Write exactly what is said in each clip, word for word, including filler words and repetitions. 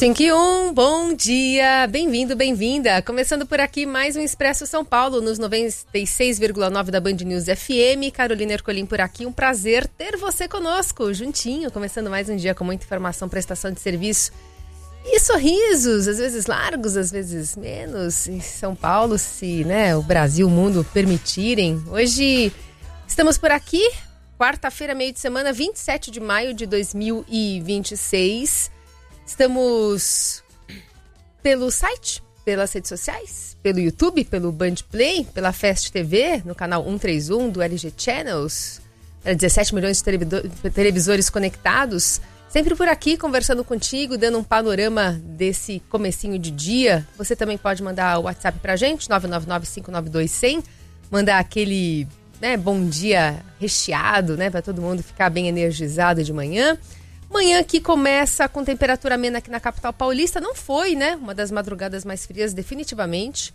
cinco e um, bom dia, bem-vindo, bem-vinda. Começando por aqui mais um Expresso São Paulo nos noventa e seis vírgula nove da Band News F M. Carolina Ercolim por aqui, um prazer ter você conosco, juntinho, começando mais um dia com muita informação, prestação de serviço e sorrisos, às vezes largos, às vezes menos, em São Paulo, se né, o Brasil, o mundo permitirem. Hoje estamos por aqui, quarta-feira, meio de semana, vinte e sete de maio de dois mil e vinte e seis. Estamos pelo site, pelas redes sociais, pelo YouTube, pelo Band Play, pela Fast T V, no canal cento e trinta e um do L G Channels, para dezessete milhões de televisores conectados. Sempre por aqui, conversando contigo, dando um panorama desse comecinho de dia. Você também pode mandar o WhatsApp pra gente, nove nove nove, cinco nove dois, zero zero. Mandar aquele né, bom dia recheado, né, para todo mundo ficar bem energizado de manhã. Manhã que começa com temperatura amena aqui na capital paulista. Não foi, né? Uma das madrugadas mais frias, definitivamente.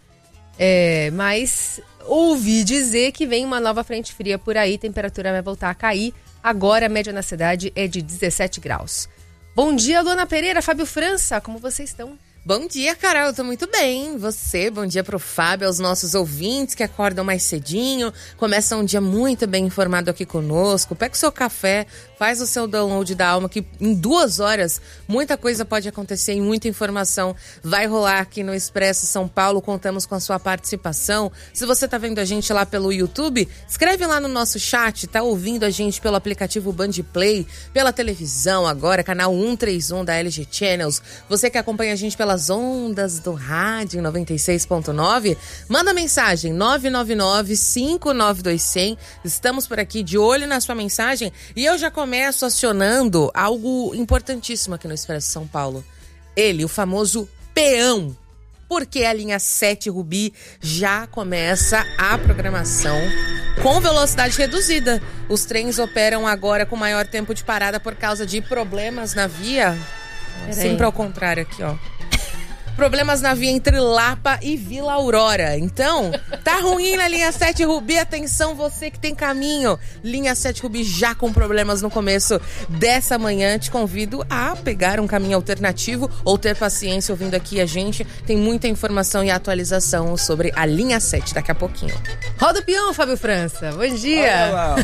É, mas ouvi dizer que vem uma nova frente fria por aí. Temperatura vai voltar a cair. Agora a média na cidade é de dezessete graus. Bom dia, Luana Pereira, Fábio França. Como vocês estão? Bom dia, Carol, eu tô muito bem. Você, bom dia pro Fábio, aos nossos ouvintes que acordam mais cedinho, começam um dia muito bem informado aqui conosco. Pega o seu café, faz o seu download da alma, que em duas horas muita coisa pode acontecer e muita informação vai rolar aqui no Expresso São Paulo. Contamos com a sua participação. Se você tá vendo a gente lá pelo YouTube, escreve lá no nosso chat, tá ouvindo a gente pelo aplicativo Band Play, pela televisão agora, canal cento e trinta e um da L G Channels. Você que acompanha a gente pela as ondas do rádio noventa e seis ponto nove, manda mensagem nove nove nove, cinco nove dois, zero zero. Estamos por aqui de olho na sua mensagem e eu já começo acionando algo importantíssimo aqui no Expresso São Paulo. Ele, o famoso peão, porque a linha sete Rubi já começa a programação com velocidade reduzida. Os trens operam agora com maior tempo de parada por causa de problemas na via. Sempre ao contrário aqui, ó. Problemas na via entre Lapa e Vila Aurora. Então, tá ruim na linha sete Rubi. Atenção, você que tem caminho. Linha sete Rubi já com problemas no começo dessa manhã. Te convido a pegar um caminho alternativo ou ter paciência ouvindo aqui a gente. Tem muita informação e atualização sobre a linha sete daqui a pouquinho. Roda o peão, Fábio França. Bom dia. Olá.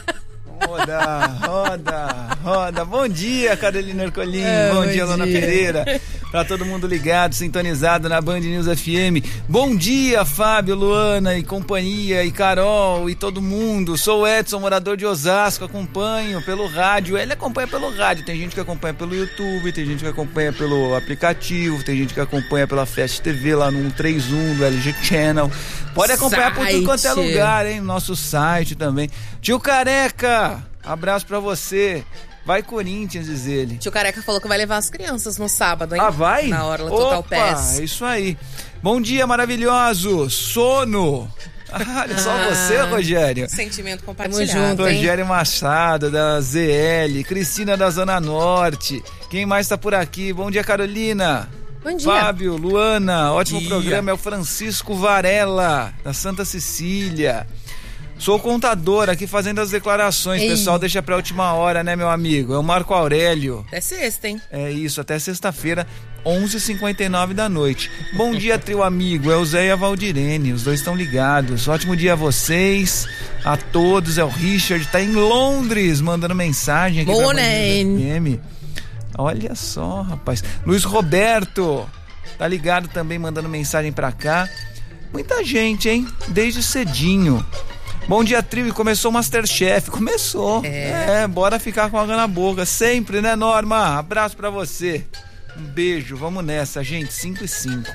Roda, roda, roda. Bom dia, Carolina Ercolim. É, bom, bom dia, Luana Pereira. Pra todo mundo ligado, sintonizado na Band News F M. Bom dia, Fábio, Luana e companhia, e Carol e todo mundo. Sou o Edson, morador de Osasco. Acompanho pelo rádio. Ele acompanha pelo rádio. Tem gente que acompanha pelo YouTube, tem gente que acompanha pelo aplicativo, tem gente que acompanha pela Fast T V lá no cento e trinta e um do L G Channel. Pode acompanhar site. Por tudo quanto é lugar, hein? Nosso site também. Tio Careca, abraço pra você. Vai Corinthians, diz ele. Tio Careca falou que vai levar as crianças no sábado, hein? Ah, vai? Na Orla Total Pass. É isso aí. Bom dia, maravilhoso. Sono. Ah, olha só ah, você, Rogério. Sentimento compartilhado. Junto, Rogério Machado, da Z L. Cristina, da Zona Norte. Quem mais tá por aqui? Bom dia, Carolina. Bom dia. Fábio, Luana, ótimo dia. programa. É o Francisco Varela, da Santa Cecília. Sou contador aqui fazendo as declarações. Ei. Pessoal, deixa pra última hora, né, meu amigo? É o Marco Aurélio. Até sexta, hein? É isso, até sexta-feira, onze e cinquenta e nove da noite. Bom dia, trio amigo. É o Zé e a Valdirene. Os dois estão ligados. Ótimo dia a vocês, a todos. É o Richard, tá em Londres, mandando mensagem aqui. Bom, né? Olha só, rapaz. Luiz Roberto, tá ligado também, mandando mensagem pra cá. Muita gente, hein? Desde cedinho. Bom dia, trio, e começou o Masterchef. Começou. É. é, bora ficar com água na boca. Sempre, né, Norma? Abraço pra você. Um beijo, vamos nessa, gente. cinco e cinco.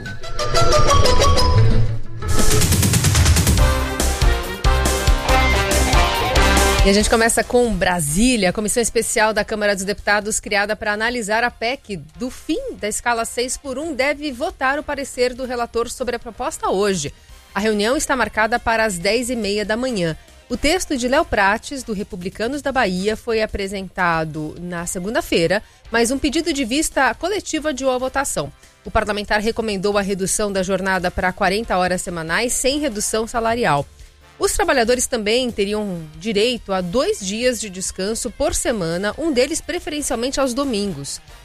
E a gente começa com Brasília, a comissão especial da Câmara dos Deputados criada para analisar a P E C do fim da escala seis por um deve votar o parecer do relator sobre a proposta hoje. A reunião está marcada para as dez e meia da manhã. O texto de Léo Prates, do Republicanos da Bahia, foi apresentado na segunda-feira, mas um pedido de vista coletiva adiou a votação. O parlamentar recomendou a redução da jornada para quarenta horas semanais sem redução salarial. Os trabalhadores também teriam direito a dois dias de descanso por semana, um deles preferencialmente aos domingos.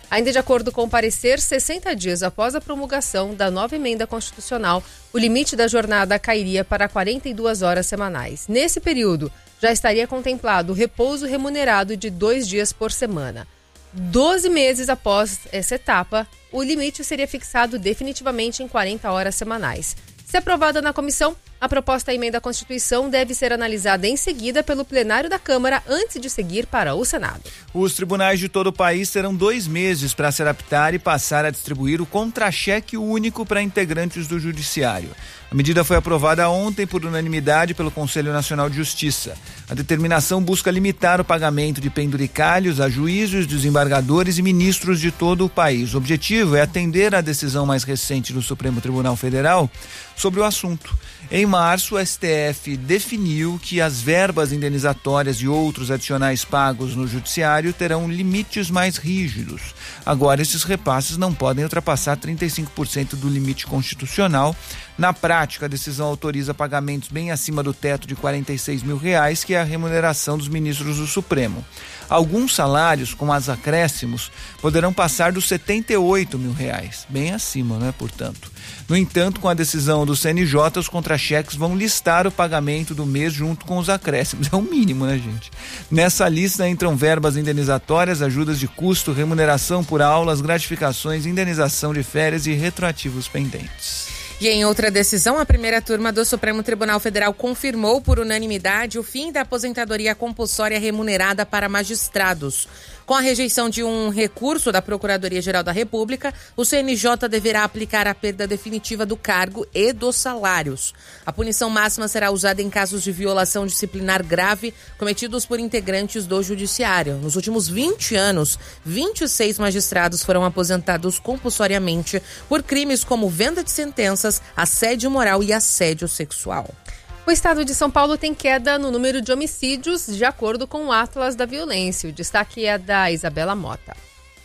Ainda de acordo com o parecer, sessenta dias após a promulgação da nova emenda constitucional, o limite da jornada cairia para quarenta e duas horas semanais. Nesse período, já estaria contemplado o repouso remunerado de dois dias por semana. Doze meses após essa etapa, o limite seria fixado definitivamente em quarenta horas semanais. Se aprovada na comissão, a proposta à emenda à Constituição deve ser analisada em seguida pelo plenário da Câmara antes de seguir para o Senado. Os tribunais de todo o país terão dois meses para se adaptar e passar a distribuir o contra-cheque único para integrantes do Judiciário. A medida foi aprovada ontem por unanimidade pelo Conselho Nacional de Justiça. A determinação busca limitar o pagamento de penduricalhos a juízes, desembargadores e ministros de todo o país. O objetivo é atender à decisão mais recente do Supremo Tribunal Federal sobre o assunto. Em março, o S T F definiu que as verbas indenizatórias e outros adicionais pagos no Judiciário terão limites mais rígidos. Agora, esses repasses não podem ultrapassar trinta e cinco por cento do limite constitucional. Na prática, a decisão autoriza pagamentos bem acima do teto de quarenta e seis mil reais, que é a remuneração dos ministros do Supremo. Alguns salários, com as acréscimos, poderão passar dos setenta e oito mil reais, bem acima, né, portanto. No entanto, com a decisão do C N J, os contra-cheques vão listar o pagamento do mês junto com os acréscimos. É o mínimo, né, gente? Nessa lista entram verbas indenizatórias, ajudas de custo, remuneração por aulas, gratificações, indenização de férias e retroativos pendentes. E em outra decisão, a primeira turma do Supremo Tribunal Federal confirmou por unanimidade o fim da aposentadoria compulsória remunerada para magistrados. Com a rejeição de um recurso da Procuradoria-Geral da República, o C N J deverá aplicar a perda definitiva do cargo e dos salários. A punição máxima será usada em casos de violação disciplinar grave cometidos por integrantes do Judiciário. Nos últimos vinte anos, vinte e seis magistrados foram aposentados compulsoriamente por crimes como venda de sentenças, assédio moral e assédio sexual. O estado de São Paulo tem queda no número de homicídios, de acordo com o Atlas da Violência. O destaque é da Isabela Mota.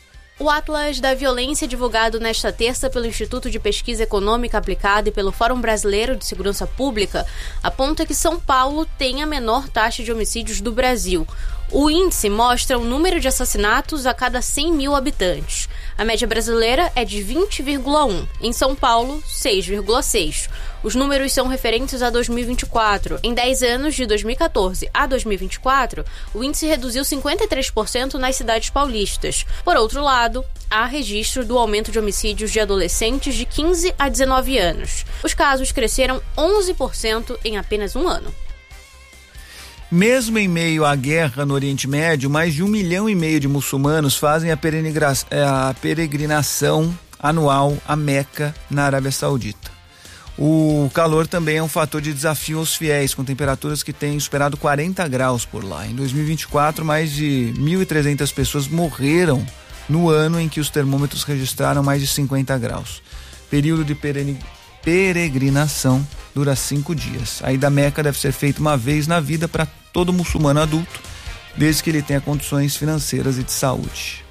O Atlas da Violência, divulgado nesta terça pelo Instituto de Pesquisa Econômica Aplicada e pelo Fórum Brasileiro de Segurança Pública, aponta que São Paulo tem a menor taxa de homicídios do Brasil. O índice mostra o número de assassinatos a cada cem mil habitantes. A média brasileira é de vinte vírgula um, em São Paulo, seis vírgula seis. Os números são referentes a dois mil e vinte e quatro. Em dez anos, de dois mil e catorze a dois mil e vinte e quatro, o índice reduziu cinquenta e três por cento nas cidades paulistas. Por outro lado, há registro do aumento de homicídios de adolescentes de quinze a dezenove anos. Os casos cresceram onze por cento em apenas um ano. Mesmo em meio à guerra no Oriente Médio, mais de um milhão e meio de muçulmanos fazem a, a peregrinação anual a Meca, na Arábia Saudita. O calor também é um fator de desafio aos fiéis, com temperaturas que têm superado quarenta graus por lá. Em dois mil e vinte e quatro, mais de mil e trezentas pessoas morreram no ano em que os termômetros registraram mais de cinquenta graus. Período de peregrinação dura cinco dias. A ida à Meca deve ser feita uma vez na vida para todo muçulmano adulto, desde que ele tenha condições financeiras e de saúde.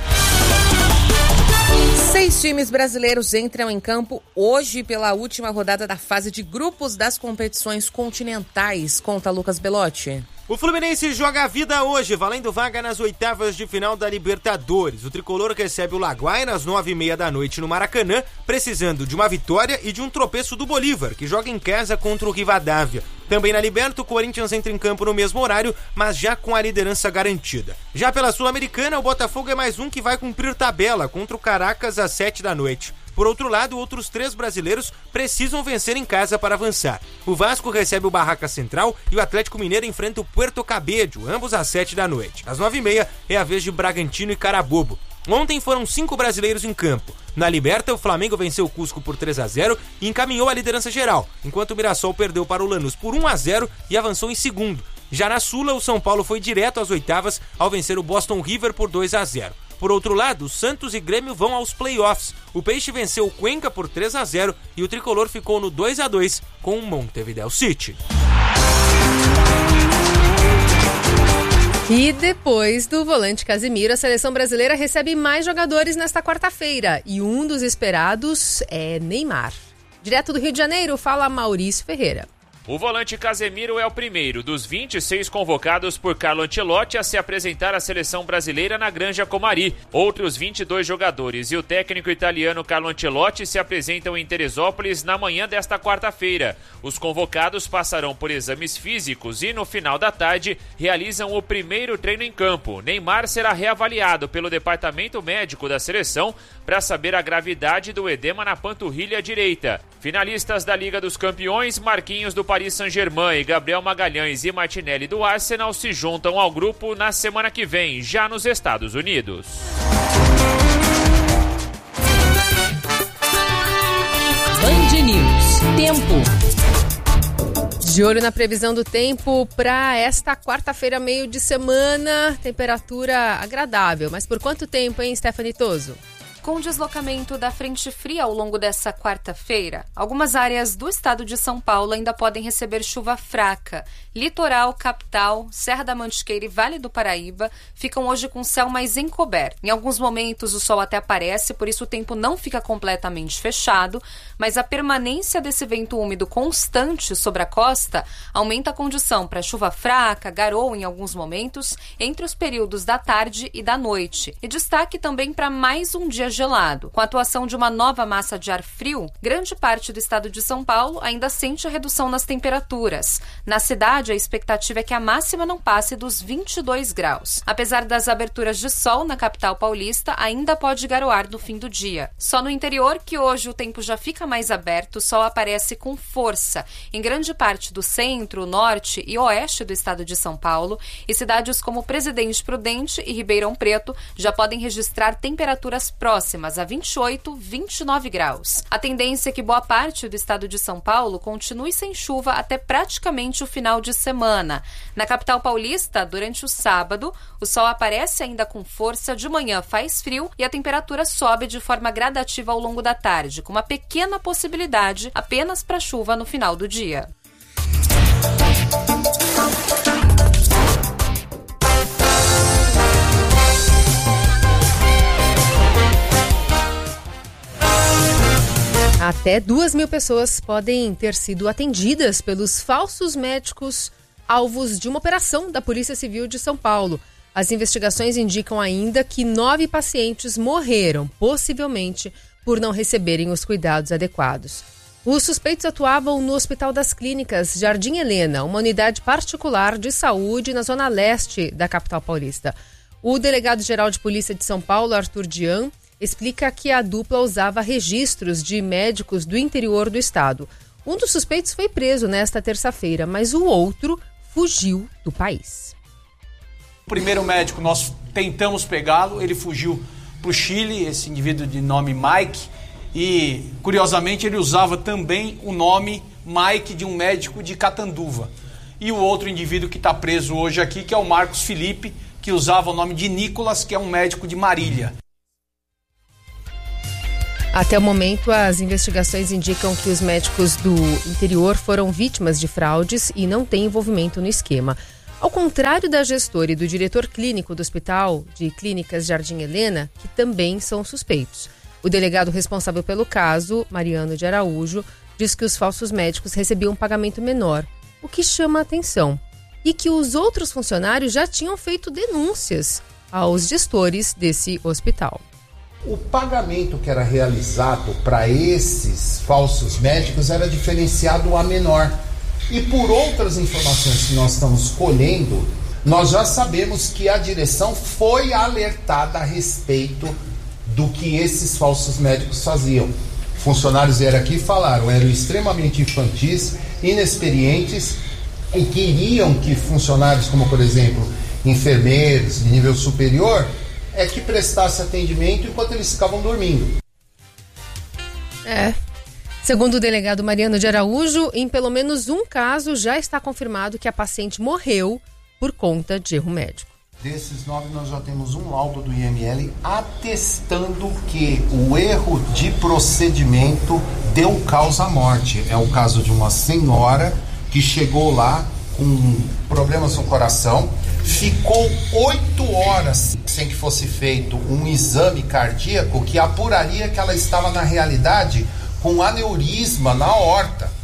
Seis times brasileiros entram em campo hoje pela última rodada da fase de grupos das competições continentais. Conta, Lucas Belotti. O Fluminense joga a vida hoje, valendo vaga nas oitavas de final da Libertadores. O tricolor recebe o Laguaira às nove e meia da noite no Maracanã, precisando de uma vitória e de um tropeço do Bolívar, que joga em casa contra o Rivadavia. Também na Liberta, o Corinthians entra em campo no mesmo horário, mas já com a liderança garantida. Já pela Sul-Americana, o Botafogo é mais um que vai cumprir tabela contra o Caracas às sete da noite. Por outro lado, outros três brasileiros precisam vencer em casa para avançar. O Vasco recebe o Barraca Central e o Atlético Mineiro enfrenta o Puerto Cabello, ambos às sete da noite. Às nove e meia é a vez de Bragantino e Carabobo. Ontem foram cinco brasileiros em campo. Na Liberta, o Flamengo venceu o Cusco por três a zero e encaminhou a liderança geral, enquanto o Mirassol perdeu para o Lanús por um a zero e avançou em segundo. Já na Sula, o São Paulo foi direto às oitavas ao vencer o Boston River por dois a zero. Por outro lado, Santos e Grêmio vão aos playoffs. O Peixe venceu o Cuenca por três a zero e o Tricolor ficou no dois a dois com o Montevideo City. E depois do volante Casemiro, a seleção brasileira recebe mais jogadores nesta quarta-feira. E um dos esperados é Neymar. Direto do Rio de Janeiro, fala Maurício Ferreira. O volante Casemiro é o primeiro dos vinte e seis convocados por Carlo Ancelotti a se apresentar à seleção brasileira na Granja Comari. Outros vinte e dois jogadores e o técnico italiano Carlo Ancelotti se apresentam em Teresópolis na manhã desta quarta-feira. Os convocados passarão por exames físicos e no final da tarde realizam o primeiro treino em campo. Neymar será reavaliado pelo departamento médico da seleção para saber a gravidade do edema na panturrilha direita. Finalistas da Liga dos Campeões, Marquinhos do Paris Saint-Germain e Gabriel Magalhães e Martinelli do Arsenal se juntam ao grupo na semana que vem, já nos Estados Unidos. Band News. Tempo. De olho na previsão do tempo para esta quarta-feira, meio de semana, temperatura agradável. Mas por quanto tempo, hein, Stephanie Toso? Com o deslocamento da frente fria ao longo dessa quarta-feira, algumas áreas do estado de São Paulo ainda podem receber chuva fraca. Litoral, capital, Serra da Mantiqueira e Vale do Paraíba ficam hoje com céu mais encoberto. Em alguns momentos o sol até aparece, por isso o tempo não fica completamente fechado, mas a permanência desse vento úmido constante sobre a costa aumenta a condição para chuva fraca, garoa em alguns momentos, entre os períodos da tarde e da noite. E destaque também para mais um dia gelado. Com a atuação de uma nova massa de ar frio, grande parte do estado de São Paulo ainda sente a redução nas temperaturas. Na cidade, a expectativa é que a máxima não passe dos vinte e dois graus. Apesar das aberturas de sol na capital paulista, ainda pode garoar no fim do dia. Só no interior, que hoje o tempo já fica mais aberto, o sol aparece com força. Em grande parte do centro, norte e oeste do estado de São Paulo, e cidades como Presidente Prudente e Ribeirão Preto já podem registrar temperaturas próximas a vinte e oito, vinte e nove graus. A tendência é que boa parte do estado de São Paulo continue sem chuva até praticamente o final de semana. Na capital paulista, durante o sábado, o sol aparece ainda com força, de manhã faz frio e a temperatura sobe de forma gradativa ao longo da tarde, com uma pequena possibilidade apenas para chuva no final do dia. Até duas mil pessoas podem ter sido atendidas pelos falsos médicos alvos de uma operação da Polícia Civil de São Paulo. As investigações indicam ainda que nove pacientes morreram, possivelmente por não receberem os cuidados adequados. Os suspeitos atuavam no Hospital das Clínicas Jardim Helena, uma unidade particular de saúde na zona leste da capital paulista. O delegado-geral de Polícia de São Paulo, Arthur Dian, explica que a dupla usava registros de médicos do interior do estado. Um dos suspeitos foi preso nesta terça-feira, mas o outro fugiu do país. O primeiro médico, nós tentamos pegá-lo, ele fugiu para o Chile, esse indivíduo de nome Mike, e curiosamente ele usava também o nome Mike de um médico de Catanduva. E o outro indivíduo que está preso hoje aqui, que é o Marcos Felipe, que usava o nome de Nicolas, que é um médico de Marília. Até o momento, as investigações indicam que os médicos do interior foram vítimas de fraudes e não têm envolvimento no esquema. Ao contrário da gestora e do diretor clínico do Hospital de Clínicas Jardim Helena, que também são suspeitos. O delegado responsável pelo caso, Mariano de Araújo, diz que os falsos médicos recebiam um pagamento menor, o que chama a atenção, e que os outros funcionários já tinham feito denúncias aos gestores desse hospital. O pagamento que era realizado para esses falsos médicos era diferenciado a menor. E por outras informações que nós estamos colhendo, nós já sabemos que a direção foi alertada a respeito do que esses falsos médicos faziam. Funcionários vieram aqui e falaram, eram extremamente infantis, inexperientes e queriam que funcionários como, por exemplo, enfermeiros de nível superior, é que prestasse atendimento enquanto eles ficavam dormindo. É. Segundo o delegado Mariano de Araújo, em pelo menos um caso já está confirmado que a paciente morreu por conta de erro médico. Desses nove, nós já temos um laudo do I M L atestando que o erro de procedimento deu causa à morte. É o caso de uma senhora que chegou lá com problemas no coração, ficou oito horas sem que fosse feito um exame cardíaco que apuraria que ela estava, na realidade, com aneurisma na aorta.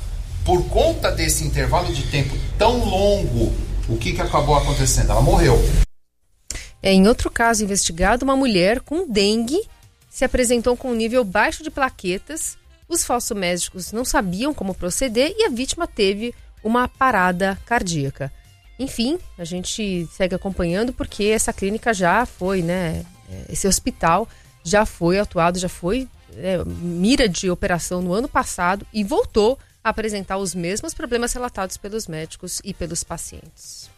Por conta desse intervalo de tempo tão longo, o que, que acabou acontecendo? Ela morreu. É, em outro caso investigado, uma mulher com dengue se apresentou com um nível baixo de plaquetas. Os falsomédicos não sabiam como proceder e a vítima teve uma parada cardíaca. Enfim, a gente segue acompanhando porque essa clínica já foi, né? Esse hospital já foi atuado, já foi é, mira de operação no ano passado e voltou a apresentar os mesmos problemas relatados pelos médicos e pelos pacientes.